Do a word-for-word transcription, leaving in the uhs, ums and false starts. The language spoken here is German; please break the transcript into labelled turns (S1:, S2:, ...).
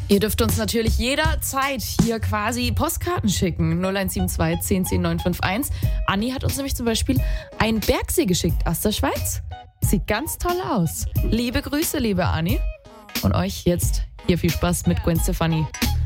S1: Ihr dürft uns natürlich jederzeit hier quasi Postkarten schicken. null eins sieben zwei, zehn zehn, neun fünf eins. Anni hat uns nämlich zum Beispiel einen Bergsee geschickt aus der Schweiz. Sieht ganz toll aus. Liebe Grüße, liebe Anni. Und euch jetzt hier viel Spaß mit Gwen Stefani.